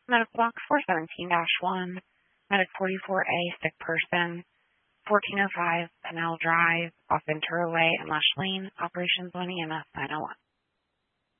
Medical Box 417-1, Medic 44A, sick person, 1405 Pinell Drive, off Ventura Way in Lush Lane, Operations 1 EMS 901.